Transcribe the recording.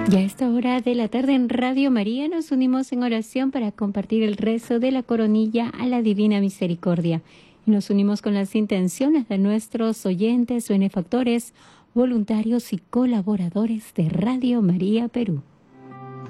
Ya a esta hora de la tarde en Radio María nos unimos en oración para compartir el rezo de la coronilla a la Divina Misericordia. Y nos unimos con las intenciones de nuestros oyentes, benefactores, voluntarios y colaboradores de Radio María Perú.